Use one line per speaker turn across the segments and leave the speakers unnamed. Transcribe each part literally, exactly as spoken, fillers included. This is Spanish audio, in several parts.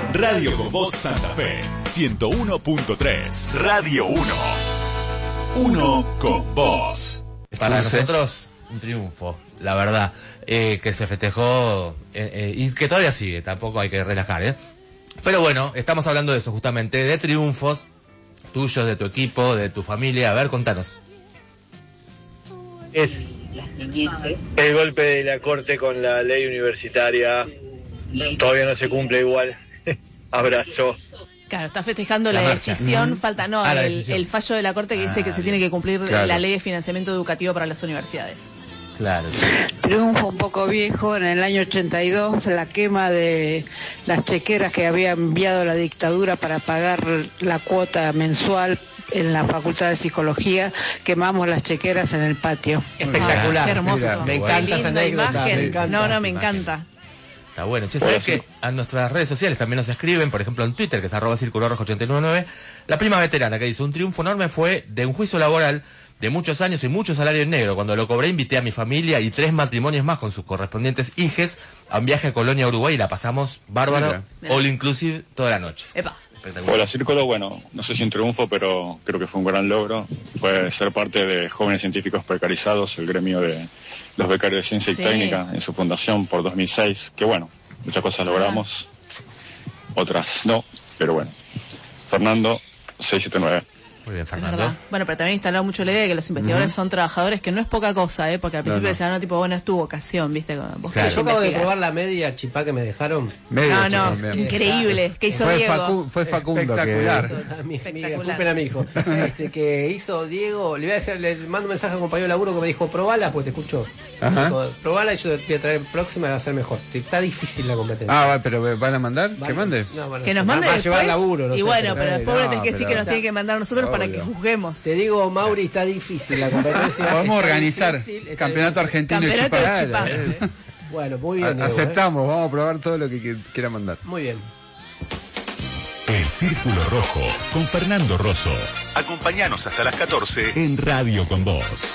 Radio con Voz Santa Fe, ciento uno punto tres. Radio uno. Uno con vos.
Para nosotros, un triunfo, la verdad, eh, que se festejó eh, eh, y que todavía sigue, tampoco hay que relajar, ¿eh? Pero bueno, estamos hablando de eso justamente, de triunfos tuyos, de tu equipo, de tu familia. A ver, contanos.
Es el golpe de la Corte con la ley universitaria. Todavía no se cumple igual. Abrazo.
Claro, está festejando la,
La
decisión,
marcha.
falta, no,
Ah, la
el,
decisión.
el fallo de la Corte que dice
Ah,
que se tiene que cumplir
claro.
la ley de financiamiento educativo para las universidades.
Claro.
Triunfo un poco viejo, en el año ochenta y dos, la quema de las chequeras que había enviado la dictadura para pagar la cuota mensual en la Facultad de Psicología, quemamos las chequeras en el patio.
Espectacular.
Ah, qué hermoso.
Mira, me encanta
Qué
esa
linda
anécdota,
imagen.
me encanta.
No, no, me encanta.
Está bueno. Che, ¿sabés que a nuestras redes sociales también nos escriben? Por ejemplo, en Twitter, que es arroba círculo rojo ochenta y nueve nueve. La prima veterana que dice: un triunfo enorme fue de un juicio laboral de muchos años y mucho salario en negro. Cuando lo cobré, invité a mi familia y tres matrimonios más con sus correspondientes hijes a un viaje a Colonia, Uruguay, y la pasamos bárbaro,
Mira.
all inclusive, toda la noche.
Epa.
Espectacular.
Hola Círculo, bueno, no sé si un triunfo, pero creo que fue un gran logro. Fue ser parte de Jóvenes Científicos Precarizados, el gremio de los becarios de ciencia
Sí.
y técnica en su fundación por dos mil seis, que bueno, muchas cosas logramos, otras no, pero bueno. Fernando, seiscientos setenta y nueve.
Muy bien,
Es
Fernando.
verdad. Bueno, pero también instaló mucho la idea de que los investigadores son trabajadores, que no es poca cosa, ¿eh? Porque al principio
no.
decían, no, tipo, bueno, es tu vocación, ¿viste? Vos
Claro.
querés
Yo acabo de
investigar.
probar la media chipá que me dejaron.
Medio
No, no,
chocón, bien.
increíble. ¿Qué hizo
Fue,
Diego?
Facu- fue Facundo
Espectacular.
que...
A mi- mi-
Espectacular.
Disculpen a mi hijo. Este, que hizo Diego, le voy a decir, le mando un mensaje a un compañero de laburo que me dijo, probala, pues te escuchó.
Ajá.
Dijo, probala y yo te voy a traer próxima y va a ser mejor. Está difícil la competencia.
Ah, va, pero ¿van a mandar?
Van-
¿Que mande?
No, bueno,
Que nos
va-
mande
va a
después.
llevar laburo, no
y
sé,
bueno,
pero-
pero
eh,
después
no,
le tenés que decir
pero-
que nos tiene que mandar a nosotros para que
Obvio.
juzguemos.
Te digo, Mauri, está difícil la competencia.
Podemos
Está
organizar
difícil, está
campeonato
difícil.
argentino de
Campeonato de
chipá.
chipá.
Bueno, muy bien.
A-
Diego, ¿eh?
Aceptamos, vamos a probar todo lo que qui- quiera mandar.
Muy bien.
El Círculo Rojo con Fernando Rosso. Acompáñanos hasta las catorce en Radio con Vos.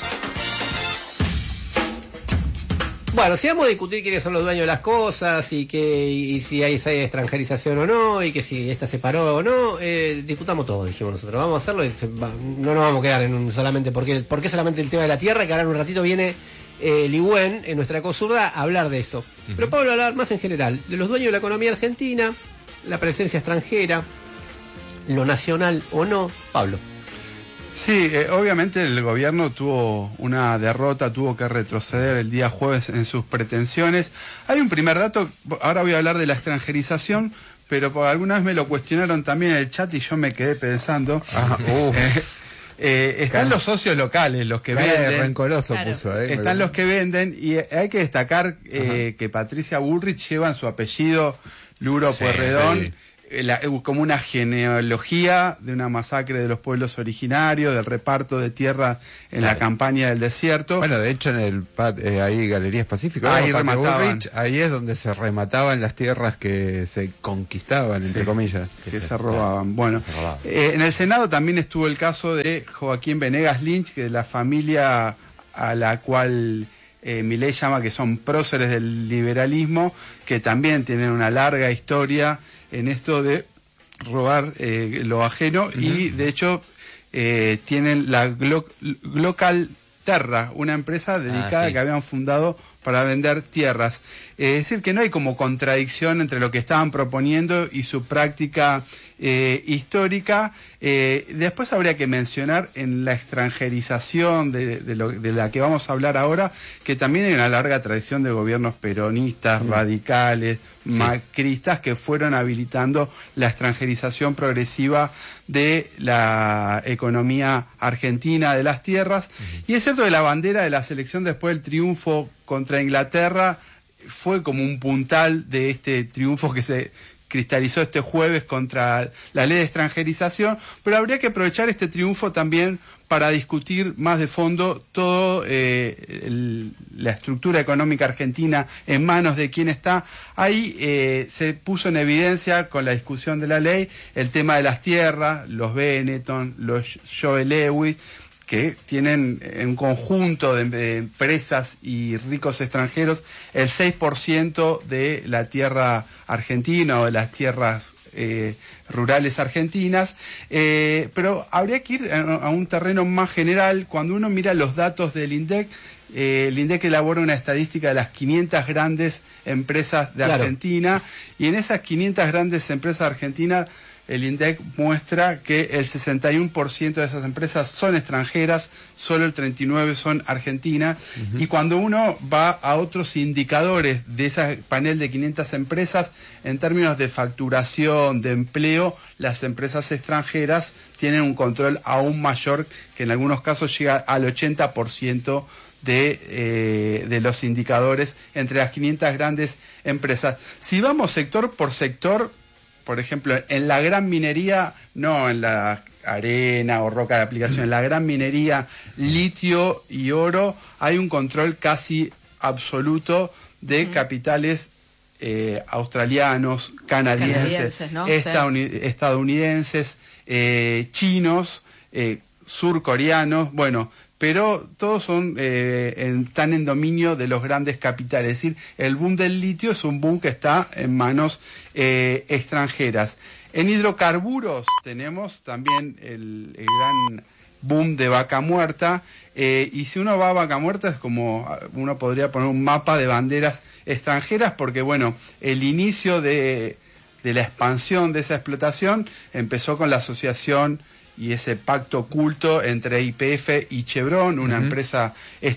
Bueno, si vamos a discutir quiénes son los dueños de las cosas y que y si hay, si hay extranjerización o no, y que si esta se paró o no, eh, discutamos todo, dijimos nosotros. Vamos a hacerlo y se va- no nos vamos a quedar en un solamente porque, porque solamente el tema de la tierra, que ahora en un ratito viene eh, Ligüen, en nuestra Ecozurda, a hablar de eso. Pero Pablo va a hablar más en general, de los dueños de la economía argentina, la presencia extranjera, lo nacional o no. Pablo.
Sí, eh, obviamente el gobierno tuvo una derrota, tuvo que retroceder el día jueves en sus pretensiones. Hay un primer dato, ahora voy a hablar de la extranjerización, pero por alguna vez me lo cuestionaron también en el chat y yo me quedé pensando.
Ah,
Eh, eh, están
Claro.
los socios locales, los que
Cara de
venden.
rencoroso
Claro.
puso, ¿eh?
Están los que venden y hay que destacar eh, que Patricia Bullrich lleva en su apellido Luro
Sí,
Pueyrredón
sí.
eh, la- eh, como una genealogía de una masacre de los pueblos originarios, del reparto de tierra en
Claro.
la campaña del desierto.
Bueno, de hecho en el pat- eh, ahí Galerías Pacífico,
Ahí
¿no? Patio
remataban.
Bullrich, ahí es donde se remataban las tierras que se conquistaban, entre
Sí.
comillas.
que
se-
se robaban. Bueno,
se robaban.
eh, en el Senado también estuvo el caso de Joaquín Venegas Lynch, que de la familia a la cual eh, Milei llama que son próceres del liberalismo, que también tienen una larga historia en esto de robar eh, lo ajeno y de hecho eh, tienen la Glo- Glocal Terra, una empresa dedicada
sí.
que habían fundado para vender tierras. Eh, es decir, que no hay como contradicción entre lo que estaban proponiendo y su práctica eh, histórica. Eh, después habría que mencionar en la extranjerización de, de, lo, de la que vamos a hablar ahora, que también hay una larga tradición de gobiernos peronistas, radicales, macristas, que fueron habilitando la extranjerización progresiva de la economía argentina, de las tierras. Y es cierto que la bandera de la selección después del triunfo contra Inglaterra fue como un puntal de este triunfo que se cristalizó este jueves contra la ley de extranjerización, pero habría que aprovechar este triunfo también para discutir más de fondo todo eh, el- la estructura económica argentina en manos de quién está. Ahí eh, se puso en evidencia con la discusión de la ley el tema de las tierras, los Benetton, los Joe Lewis, que tienen un conjunto de, de empresas y ricos extranjeros el seis por ciento de la tierra argentina o de las tierras eh, rurales argentinas, eh, pero habría que ir a, a un terreno más general. Cuando uno mira los datos del INDEC, eh, el INDEC elabora una estadística de las quinientas grandes empresas de
Claro.
Argentina, y en esas quinientas grandes empresas argentinas el INDEC muestra que el sesenta y uno por ciento de esas empresas son extranjeras, solo el treinta y nueve por ciento son argentinas. Uh-huh. Y cuando uno va a otros indicadores de ese panel de quinientas empresas, en términos de facturación, de empleo, las empresas extranjeras tienen un control aún mayor, que en algunos casos llega al ochenta por ciento de, eh, de los indicadores entre las quinientas grandes empresas. Si vamos sector por sector, por ejemplo, en la gran minería, no en la arena o roca de aplicación, en la gran minería, litio y oro, hay un control casi absoluto de capitales eh, australianos, canadienses,
canadienses, ¿no?
estadouni- sí. estadounidenses, eh, chinos, eh, surcoreanos, bueno, pero todos son eh, en, están en dominio de los grandes capitales. Es decir, el boom del litio es un boom que está en manos eh, extranjeras. En hidrocarburos tenemos también el, el gran boom de Vaca Muerta, eh, y si uno va a Vaca Muerta es como uno podría poner un mapa de banderas extranjeras, porque bueno, el inicio de, de la expansión de esa explotación empezó con la asociación y ese pacto oculto entre Y P F y Chevron, una uh-huh. empresa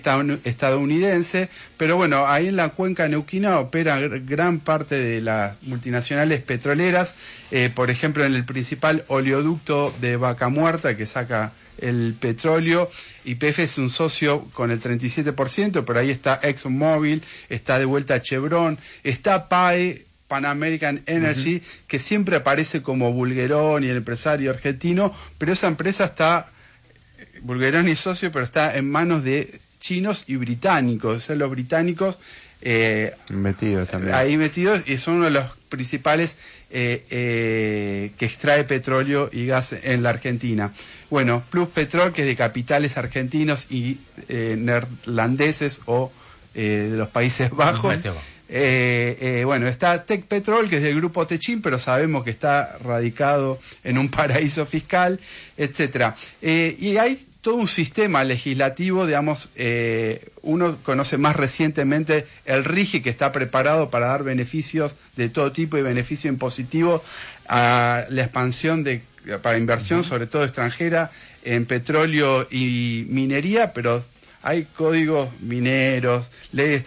estadounidense, pero bueno, ahí en la cuenca neuquina opera gran parte de las multinacionales petroleras, eh, por ejemplo en el principal oleoducto de Vaca Muerta que saca el petróleo, Y P F es un socio con el treinta y siete por ciento, pero ahí está ExxonMobil, está de vuelta Chevron, está P A E, Pan American Energy, uh-huh. que siempre aparece como Bulgerón y el empresario argentino, pero esa empresa está, Bulgerón y socio, pero está en manos de chinos y británicos. O sea, los británicos eh,
metidos también.
Ahí metidos, y son uno de los principales eh, eh, que extrae petróleo y gas en la Argentina. Bueno, Plus Petrol, que es de capitales argentinos y eh, neerlandeses o eh, de los Países Bajos. Eh, eh, bueno, está Tech Petrol, que es del grupo Techin, pero sabemos que está radicado en un paraíso fiscal, etcétera. Eh, y hay todo un sistema legislativo, digamos, eh, uno conoce más recientemente el RIGI, que está preparado para dar beneficios de todo tipo y beneficio impositivo a la expansión de para inversión, uh-huh. sobre todo extranjera, en petróleo y minería, pero hay códigos mineros, leyes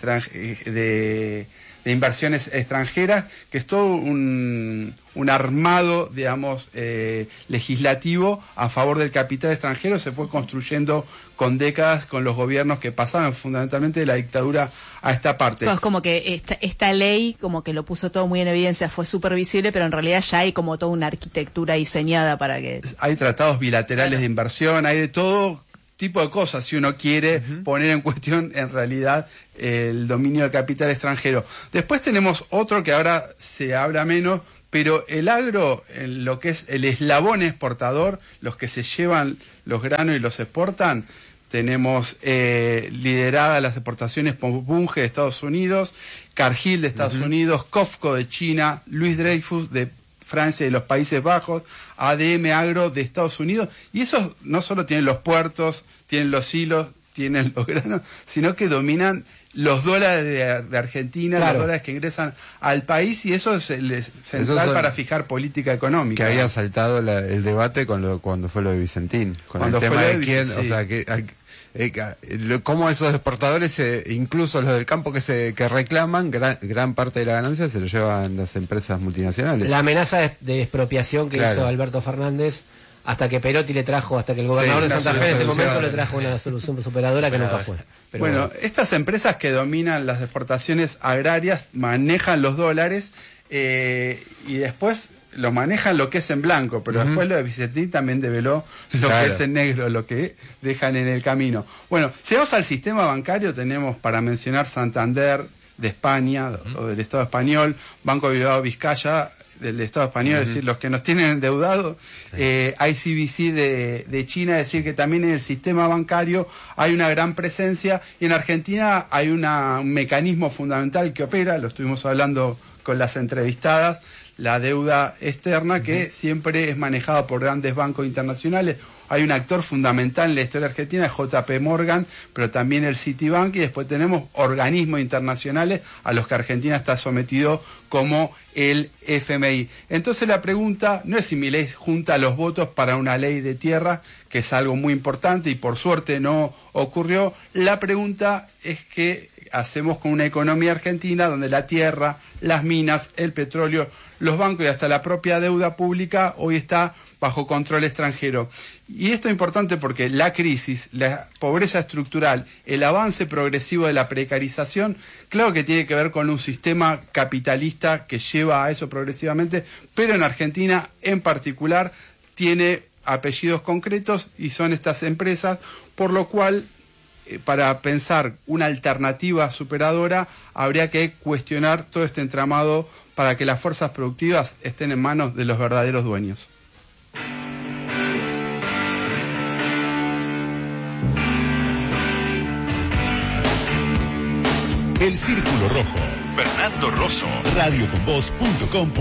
de, de inversiones extranjeras, que es todo un, un armado, digamos, eh, legislativo a favor del capital extranjero. Se fue construyendo con décadas con los gobiernos que pasaron fundamentalmente de la dictadura a esta parte.
No, es como que esta, esta ley como que lo puso todo muy en evidencia, fue súper visible, pero en realidad ya hay como toda una arquitectura diseñada para que...
Hay tratados bilaterales claro. de inversión, hay de todo tipo de cosas si uno quiere uh-huh. poner en cuestión en realidad el dominio del capital extranjero. Después tenemos otro que ahora se habla menos, pero el agro, en lo que es el eslabón exportador, los que se llevan los granos y los exportan, tenemos eh, lideradas las exportaciones por Bunge de Estados Unidos, Cargill de Estados uh-huh. Unidos, COFCO de China, Louis Dreyfus de Francia y los Países Bajos, A D M Agro de Estados Unidos, y esos no solo tienen los puertos, tienen los hilos, tienen los granos, sino que dominan los dólares de, de Argentina, claro. los dólares que ingresan al país, y eso es el central son, para fijar política económica.
Que había saltado la, el debate con lo, cuando fue lo de Vicentín, con cuando el tema de quién, sí. o sea, que hay, eh, cómo esos exportadores, eh, incluso los del campo que se que reclaman, gran, gran parte de la ganancia se lo llevan las empresas multinacionales.
La amenaza de, de expropiación que claro. hizo Alberto Fernández, hasta que Perotti le trajo, hasta que el gobernador sí, de Santa Fe en ese momento le trajo una solución superadora que nunca fue. Pero
bueno, bueno, estas empresas que dominan las exportaciones agrarias manejan los dólares eh, y después lo manejan lo que es en blanco, pero uh-huh. después lo de Vicentín también develó lo claro. que es en negro, lo que dejan en el camino. Bueno, si vamos al sistema bancario, tenemos para mencionar Santander de España uh-huh. o del Estado español, Banco Bilbao Vizcaya del Estado español, uh-huh. es decir, los que nos tienen endeudados, sí. eh, I C B C de, de China, es decir, que también en el sistema bancario hay una gran presencia, y en Argentina hay una, un mecanismo fundamental que opera, lo estuvimos hablando con las entrevistadas, la deuda externa, que uh-huh. siempre es manejada por grandes bancos internacionales. Hay un actor fundamental en la historia argentina, J P Morgan, pero también el Citibank, y después tenemos organismos internacionales a los que Argentina está sometido, como el F M I. Entonces la pregunta no es si Milei junta los votos para una ley de tierra, que es algo muy importante y por suerte no ocurrió. La pregunta es qué hacemos con una economía argentina donde la tierra, las minas, el petróleo, los bancos y hasta la propia deuda pública hoy está bajo control extranjero. Y esto es importante porque la crisis, la pobreza estructural, el avance progresivo de la precarización, claro que tiene que ver con un sistema capitalista que lleva a eso progresivamente, pero en Argentina en particular tiene apellidos concretos y son estas empresas, por lo cual eh, para pensar una alternativa superadora habría que cuestionar todo este entramado para que las fuerzas productivas estén en manos de los verdaderos dueños.
El Círculo Rojo. Fernando Rosso. radio con voz punto com.